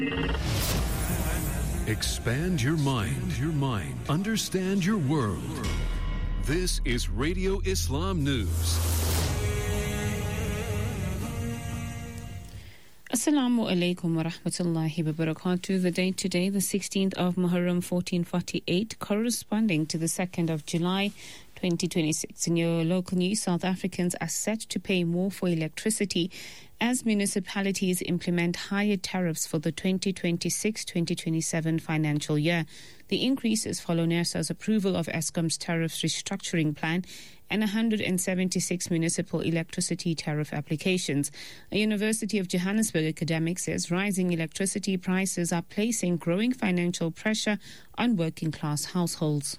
Expand your mind. Understand your world. This is Radio Islam News. Assalamu alaikum wa rahmatullahi wa barakatuh. The date today, the 16th of Muharram 1448, corresponding to the 2nd of July 2026. In your local news, South Africans are set to pay more for electricity as municipalities implement higher tariffs for the 2026-2027 financial year. The increases follow NERSA's approval of Eskom's tariffs restructuring plan and 176 municipal electricity tariff applications. A University of Johannesburg academic says rising electricity prices are placing growing financial pressure on working-class households.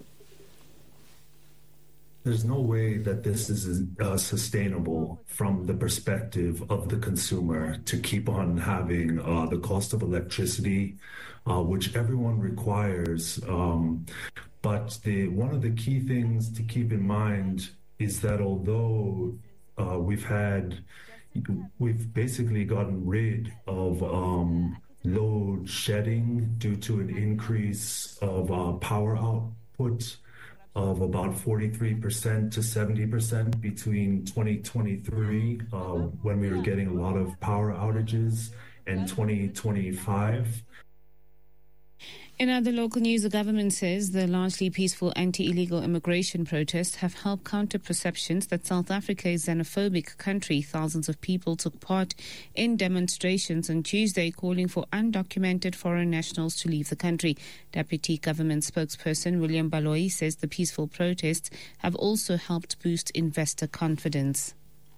There's no way that this is sustainable from the perspective of the consumer to keep on having the cost of electricity, which everyone requires. But one of the key things to keep in mind is that although we've basically gotten rid of load shedding due to an increase of power output of about 43% to 70% between 2023, when we were getting a lot of power outages, and 2025. In other local news, the government says the largely peaceful anti-illegal immigration protests have helped counter perceptions that South Africa is an xenophobic country. Thousands of people took part in demonstrations on Tuesday calling for undocumented foreign nationals to leave the country. Deputy government spokesperson William Baloyi says the peaceful protests have also helped boost investor confidence.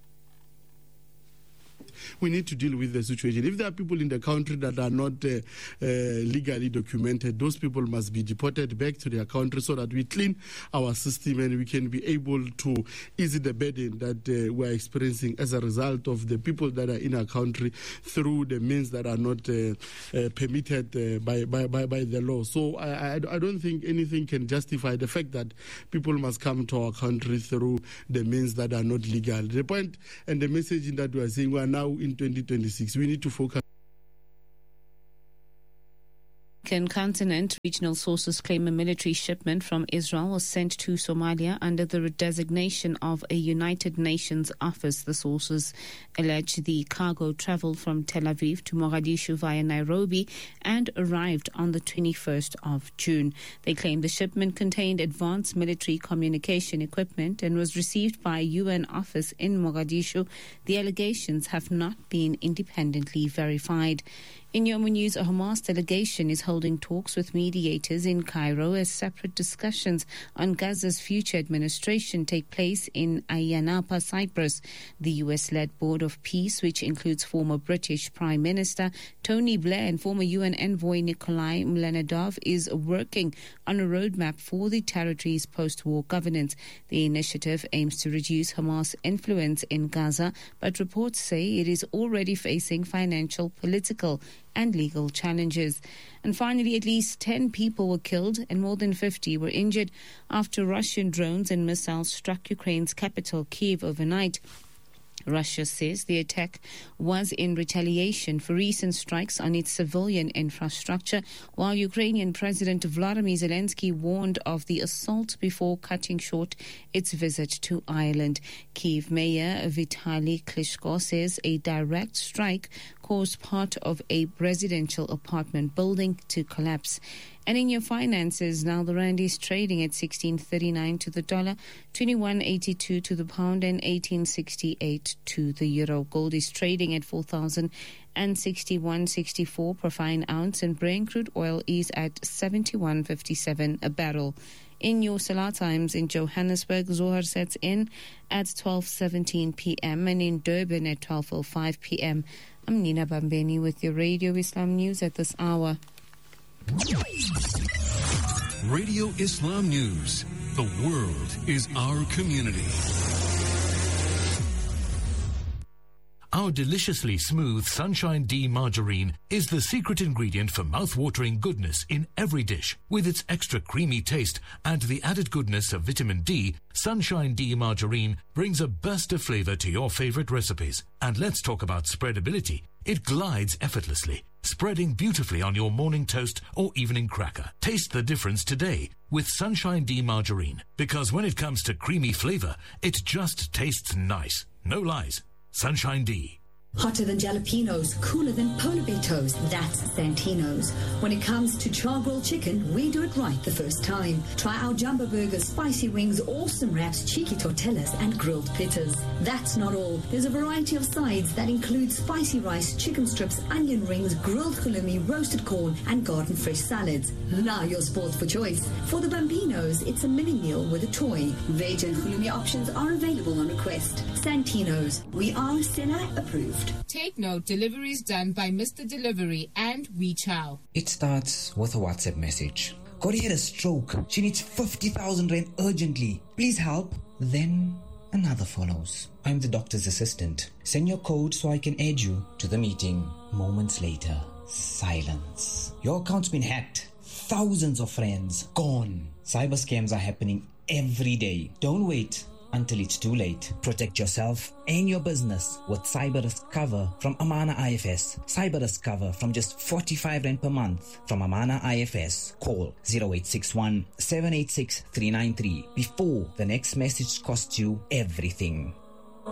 We need to deal with the situation. If there are people in the country that are not legally documented, those people must be deported back to their country so that we clean our system and we can be able to ease the burden that we're experiencing as a result of the people that are in our country through the means that are not permitted by the law. So I don't think anything can justify the fact that people must come to our country through the means that are not legal. The point and the message that we are saying, we are now in 2026. We need to focus. Continent, regional sources claim a military shipment from Israel was sent to Somalia under the designation of a United Nations office. The sources allege the cargo traveled from Tel Aviv to Mogadishu via Nairobi and arrived on the 21st of June. They claim the shipment contained advanced military communication equipment and was received by a UN office in Mogadishu. The allegations have not been independently verified. In Yemen news, a Hamas delegation is holding talks with mediators in Cairo as separate discussions on Gaza's future administration take place in Ayia Napa, Cyprus. The US-led Board of Peace, which includes former British Prime Minister Tony Blair and former UN envoy Nikolai Mladenov, is working on a roadmap for the territory's post-war governance. The initiative aims to reduce Hamas' influence in Gaza, but reports say it is already facing financial, political and legal challenges. And finally, at least 10 people were killed and more than 50 were injured after Russian drones and missiles struck Ukraine's capital, Kyiv, overnight. Russia says the attack was in retaliation for recent strikes on its civilian infrastructure, while Ukrainian President Volodymyr Zelensky warned of the assault before cutting short its visit to Ireland. Kyiv Mayor Vitaly Klitschko says a direct strike caused part of a residential apartment building to collapse. And in your finances, now the rand is trading at 16.39 to the dollar, 21.82 to the pound, and 18.68 to the euro. Gold is trading at 4,061.64 per fine ounce, and Brent crude oil is at 71.57 a barrel. In your Salah times in Johannesburg, Zohar sets in at 12:17 p.m. and in Durban at 12:05 p.m. I'm Nina Bambeni with your Radio Islam News at this hour. Radio Islam News. The world is our community. Our deliciously smooth Sunshine D margarine is the secret ingredient for mouth-watering goodness in every dish. With its extra creamy taste and the added goodness of vitamin D, Sunshine D margarine brings a burst of flavor to your favorite recipes. And let's talk about spreadability. It glides effortlessly. spreading beautifully on your morning toast or evening cracker. Taste the difference today with Sunshine D margarine, because when it comes to creamy flavor, it just tastes nice. No lies. Sunshine D. Hotter than jalapenos, cooler than polar bear toes, that's Santino's. When it comes to char-grilled chicken, we do it right the first time. Try our jumbo burgers, spicy wings, awesome wraps, cheeky tortillas, and grilled pitas. That's not all. There's a variety of sides that include spicy rice, chicken strips, onion rings, grilled halloumi, roasted corn, and garden fresh salads. Now you're spoiled for choice. For the Bambinos, it's a mini meal with a toy. Veg and halloumi options are available on request. Santino's. We are Stella approved. Take note, deliveries done by Mr. Delivery and WeChow. It starts with a WhatsApp message. Corey had a stroke. She needs 50,000 rand urgently. Please help. Then another follows. I'm the doctor's assistant. Send your code so I can add you to the meeting. Moments later, silence. Your account's been hacked. Thousands of friends gone. Cyber scams are happening every day. Don't wait until it's too late. Protect yourself and your business with cyber risk cover from Amana IFS. Cyber risk cover from just 45 Rand per month from Amana IFS. Call 0861 786 393 before the next message costs you everything.